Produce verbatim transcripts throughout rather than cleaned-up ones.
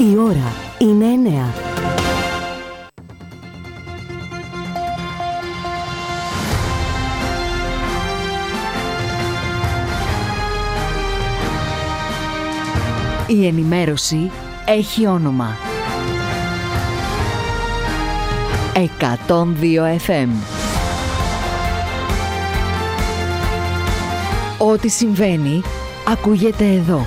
Η ώρα είναι εννέα. Η ενημέρωση έχει όνομα. εκατόν δύο εφ εμ. Ό,τι συμβαίνει, ακούγεται εδώ.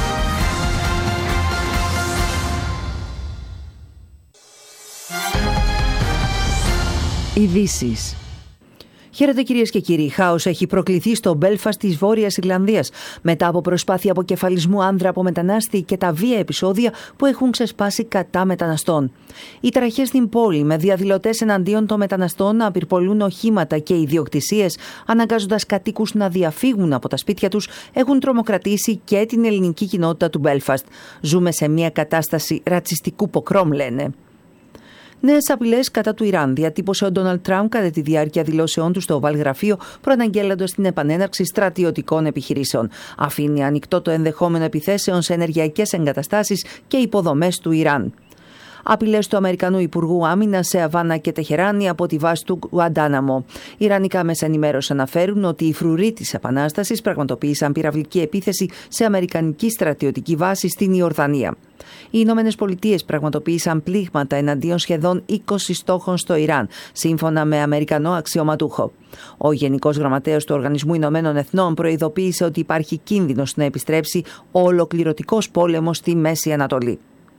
Ειδήσεις. Χαίρετε κυρίες και κύριοι. Χάος έχει προκληθεί στο Μπέλφαστ της Βόρειας Ιρλανδίας μετά από προσπάθεια αποκεφαλισμού άνδρα από μετανάστη και τα βία επεισόδια που έχουν ξεσπάσει κατά μεταναστών. Οι ταραχές στην πόλη με διαδηλωτές εναντίον των μεταναστών να πυρπολούν οχήματα και ιδιοκτησίες, αναγκάζοντας κατοίκους να διαφύγουν από τα σπίτια τους, έχουν τρομοκρατήσει και την ελληνική κοινότητα του Μπέλφαστ. Ζούμε σε μια κατάσταση ρατσιστικού ποκρόμ, λένε. Νέες απειλές κατά του Ιράν διατύπωσε ο Ντόναλντ Τραμπ κατά τη διάρκεια δηλώσεών του στο Oval Γραφείο, προαναγγέλλοντας την επανέναρξη στρατιωτικών επιχειρήσεων. Αφήνει ανοιχτό το ενδεχόμενο επιθέσεων σε ενεργειακές εγκαταστάσεις και υποδομές του Ιράν. Απειλές του Αμερικανού Υπουργού Άμυνας σε Αβάνα και Τεχεράνη από τη βάση του Γκουαντάναμο. Ιρανικά μέσα ενημέρωση αναφέρουν ότι οι φρουροί της Επανάστασης πραγματοποίησαν πυραυλική επίθεση σε αμερικανική στρατιωτική βάση στην Ιορδανία. Οι Ηνωμένες Πολιτείες πραγματοποίησαν πλήγματα εναντίον σχεδόν είκοσι στόχων στο Ιράν, σύμφωνα με Αμερικανό αξιωματούχο. Ο Γενικός Γραμματέας του Οργανισμού Ηνωμένων Εθνών προειδοποίησε ότι υπάρχει κίνδυνος να επιστρέψει ο ολοκληρωτικός πόλεμος στη Μέση Ανατολή.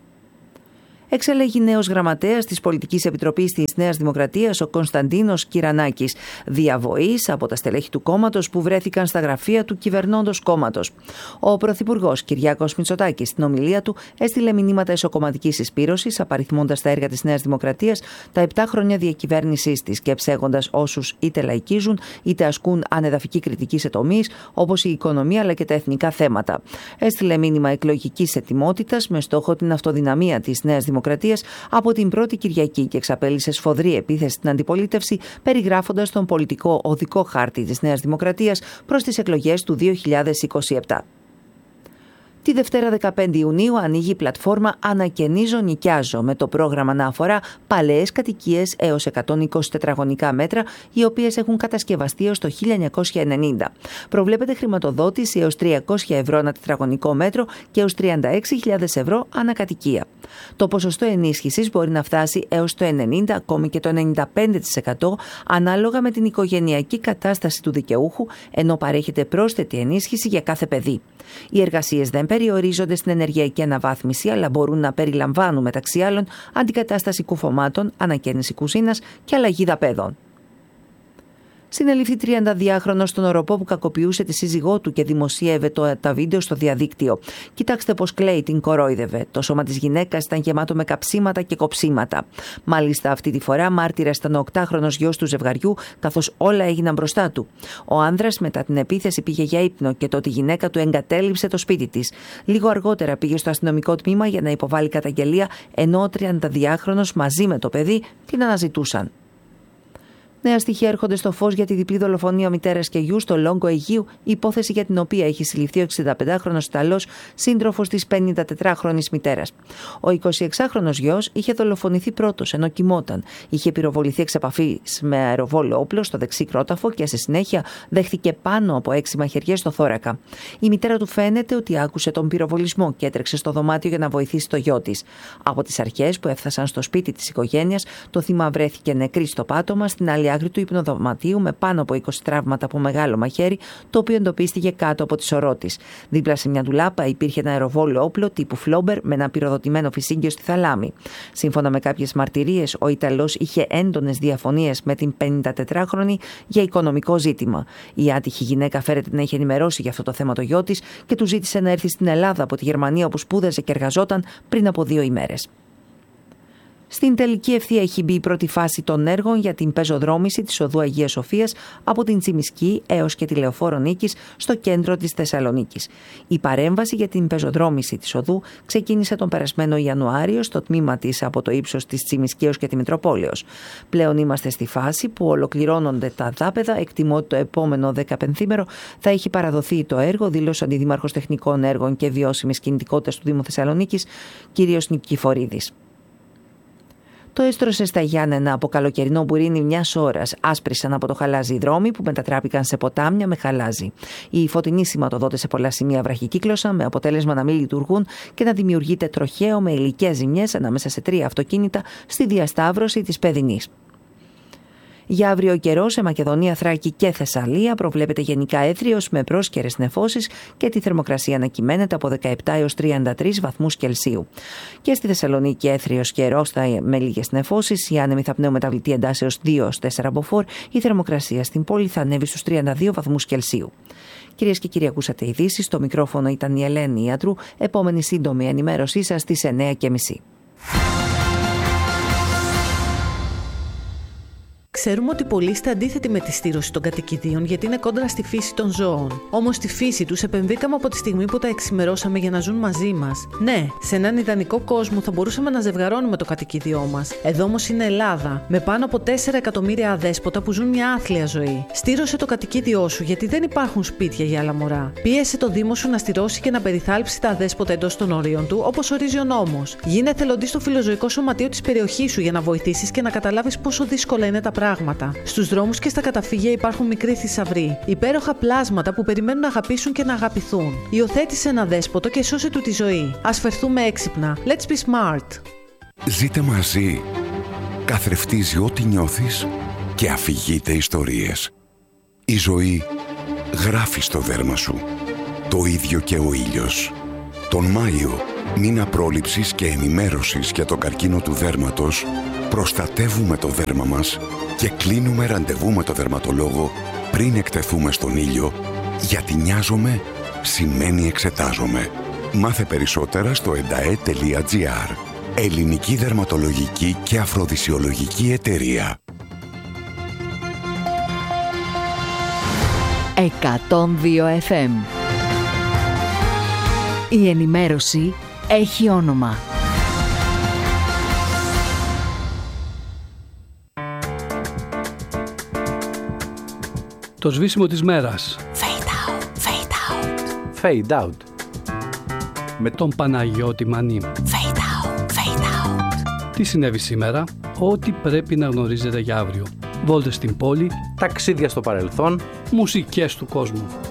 Εξελέγει νέος γραμματέας της Πολιτικής Επιτροπής της Νέας Δημοκρατίας, ο Κωνσταντίνος Κυρανάκης, διαβοής από τα στελέχη του κόμματος που βρέθηκαν στα γραφεία του κυβερνώντος κόμματος. Ο Πρωθυπουργός Κυριάκος Μητσοτάκης, στην ομιλία του, έστειλε μηνύματα εσωκομματικής συσπήρωσης, απαριθμώντας τα έργα της Νέας Δημοκρατίας, τα επτά χρόνια διακυβέρνησής της και ψέγοντας όσους είτε λαϊκίζουν είτε ασκούν ανεδαφική κριτική σε τομείς όπως η οικονομία αλλά και τα εθνικά θέματα. Έστειλε μήνυμα εκλογικής ετοιμότητας με στόχο την αυτοδυναμία της Νέας Δημοκρατίας από την πρώτη Κυριακή και εξαπέλυσε σφοδρή επίθεση στην αντιπολίτευση, περιγράφοντας τον πολιτικό οδικό χάρτη της Νέας Δημοκρατίας προς τις εκλογές του δύο χιλιάδες είκοσι επτά. Τη Δευτέρα δεκαπέντε Ιουνίου ανοίγει η πλατφόρμα Ανακαινίζω Νοικιάζω, με το πρόγραμμα να αφορά παλαιές κατοικίες έως εκατόν είκοσι τετραγωνικά μέτρα, οι οποίες έχουν κατασκευαστεί έως το χίλια εννιακόσια ενενήντα. Προβλέπεται χρηματοδότηση έως τριακόσια ευρώ ανά τετραγωνικό μέτρο και έως τριάντα έξι χιλιάδες ευρώ ανά κατοικία. Το ποσοστό ενίσχυσης μπορεί να φτάσει έως το ενενήντα ακόμη και το ενενήντα πέντε τοις εκατό ανάλογα με την οικογενειακή κατάσταση του δικαιούχου, ενώ παρέχεται πρόσθετη ενίσχυση για κάθε παιδί. Οι εργασίες δεν περιορίζονται στην ενεργειακή αναβάθμιση, αλλά μπορούν να περιλαμβάνουν μεταξύ άλλων αντικατάσταση κουφωμάτων, ανακαίνιση κουζίνας και αλλαγή δαπέδων. Συνελήφθη τριανταδυάχρονος στον οροπό που κακοποιούσε τη σύζυγό του και δημοσίευε το, τα βίντεο στο διαδίκτυο. Κοιτάξτε πως κλαίει, την κορόιδευε. Το σώμα της γυναίκας ήταν γεμάτο με καψίματα και κοψίματα. Μάλιστα, αυτή τη φορά μάρτυρας ήταν ο οκτάχρονος γιος του ζευγαριού, καθώς όλα έγιναν μπροστά του. Ο άνδρας μετά την επίθεση πήγε για ύπνο και τότε η γυναίκα του εγκατέλειψε το σπίτι της. Λίγο αργότερα πήγε στο αστυνομικό τμήμα για να υποβάλει καταγγελία, ενώ ο τριανταδυάχρονος μαζί με το παιδί την αναζητούσαν. Νέα στοιχεία έρχονται στο φως για τη διπλή δολοφονία μητέρας και γιου στο Λόγκο Αιγείου, υπόθεση για την οποία έχει συλληφθεί ο εξηνταπεντάχρονος Ιταλός σύντροφος της πενηντατετράχρονης μητέρας. Ο εικοσιεξάχρονος γιος είχε δολοφονηθεί πρώτος ενώ κοιμόταν. Είχε πυροβοληθεί εξ επαφής με αεροβόλο όπλο στο δεξί κρόταφο και στη συνέχεια δέχτηκε πάνω από έξι μαχαιριές στο θώρακα. Η μητέρα του φαίνεται ότι άκουσε τον πυροβολισμό και έτρεξε στο δωμάτιο για να βοηθήσει το γιο της. Από τις αρχές που έφτασαν στο σπίτι της οικογένειας, το θύμα βρέθηκε νεκρή στο πάτωμα στην άλλη άκρη του υπνοδωματίου με πάνω από είκοσι τραύματα από μεγάλο μαχαίρι, το οποίο εντοπίστηκε κάτω από τη σωρό της. Δίπλα σε μια ντουλάπα υπήρχε ένα αεροβόλο όπλο τύπου Φλόμπερ με ένα πυροδοτημένο φυσίγγιο στη θαλάμη. Σύμφωνα με κάποιες μαρτυρίες, ο Ιταλός είχε έντονες διαφωνίες με την πενηντατετράχρονη για οικονομικό ζήτημα. Η άτυχη γυναίκα φέρεται να είχε ενημερώσει για αυτό το θέμα το γιο της και του ζήτησε να έρθει στην Ελλάδα από τη Γερμανία, όπου σπούδαζε και εργαζόταν πριν από δύο ημέρες. Στην τελική ευθεία έχει μπει η πρώτη φάση των έργων για την πεζοδρόμηση της οδού Αγίας Σοφίας από την Τσιμισκή έως και τη Λεωφόρο Νίκης στο κέντρο της Θεσσαλονίκης. Η παρέμβαση για την πεζοδρόμηση της οδού ξεκίνησε τον περασμένο Ιανουάριο στο τμήμα της από το ύψος της Τσιμισκή έως και τη Μητροπόλεως. Πλέον είμαστε στη φάση που ολοκληρώνονται τα δάπεδα. Εκτιμώ ότι το επόμενο δεκαπενθήμερο θα έχει παραδοθεί το έργο, δήλωσε ο Αντιδήμαρχος Τεχνικών Έργων και Βιώσιμης Κινητικότητας του Δήμου Θεσσαλονίκης, κ. Νικηφορίδης. Το έστρωσε στα Γιάννενα από καλοκαιρινό μπουρίνι μιας ώρας. Άσπρισαν από το χαλάζι οι δρόμοι που μετατράπηκαν σε ποτάμια με χαλάζι. Οι φωτεινοί σηματοδότες σε πολλά σημεία βραχικύκλωσαν, με αποτέλεσμα να μην λειτουργούν και να δημιουργείται τροχαίο με υλικές ζημιές ανάμεσα σε τρία αυτοκίνητα στη διασταύρωση της Παιδινής. Για αύριο καιρό σε Μακεδονία, Θράκη και Θεσσαλία προβλέπεται γενικά έθριος με πρόσκαιρες νεφώσεις και τη θερμοκρασία να κυμαίνεται από δεκαεπτά έως τριάντα τρεις βαθμούς Κελσίου. Και στη Θεσσαλονίκη έθριος καιρός με λίγες νεφώσεις, οι άνεμοι θα πνέουν μεταβλητή εντάσεως δύο έως τέσσερα μποφόρ, η θερμοκρασία στην πόλη θα ανέβει στους τριάντα δύο βαθμούς Κελσίου. Κυρίες και κύριοι, ακούσατε ειδήσεις. Στο μικρόφωνο ήταν η Ελένη Ιατρού. Επόμενη σύντομη ενημέρωσή σας στις εννιά και μισή. Ξέρουμε ότι πολλοί είστε αντίθετοι με τη στήρωση των κατοικιδίων γιατί είναι κόντρα στη φύση των ζώων. Όμως στη φύση τους επεμβήκαμε από τη στιγμή που τα εξημερώσαμε για να ζουν μαζί μας. Ναι, σε έναν ιδανικό κόσμο θα μπορούσαμε να ζευγαρώνουμε το κατοικίδιό μας. Εδώ όμως είναι Ελλάδα, με πάνω από τέσσερα εκατομμύρια αδέσποτα που ζουν μια άθλια ζωή. Στήρωσε το κατοικίδιό σου γιατί δεν υπάρχουν σπίτια για άλλα μωρά. Πίεσε το Δήμο σου να στηρώσει και να περιθάλψει τα αδέσποτα εντός των όριων του, όπως ορίζει ο νόμος. Γίνε εθελοντής στο φιλοζωικό σωματείο της περιοχής σου για να βοηθήσεις και να καταλάβεις πόσο δύσκολα είναι τα πράγματα. Στους δρόμους και στα καταφύγια υπάρχουν μικροί θησαυροί, υπέροχα πλάσματα που περιμένουν να αγαπήσουν και να αγαπηθούν. Υιοθέτησε ένα δέσποτο και σώσε του τη ζωή. Ας φερθούμε έξυπνα. Let's be smart. Ζείτε μαζί. Καθρεφτίζει ό,τι νιώθεις και αφηγείται ιστορίες. Η ζωή γράφει στο δέρμα σου. Το ίδιο και ο ήλιος. Τον Μάιο, μήνα πρόληψης και ενημέρωσης για τον καρκίνο του δέρματος, προστατεύουμε το δέρμα μας και κλείνουμε ραντεβού με το δερματολόγο πριν εκτεθούμε στον ήλιο, γιατί νοιάζομαι σημαίνει εξετάζομαι. Μάθε περισσότερα στο ενταέ τελεία τζι άρ. Ελληνική Δερματολογική και Αφροδισιολογική Εταιρεία. εκατόν δύο εφ εμ. Η ενημέρωση έχει όνομα. Το σβήσιμο της μέρας. Fade out, fade out. Fade out. Με τον Παναγιώτη Μανή. Fade out, fade out. Τι συνέβη σήμερα, ό,τι πρέπει να γνωρίζετε για αύριο. Βόλτες στην πόλη, Ταξίδια στο παρελθόν, μουσικές του κόσμου.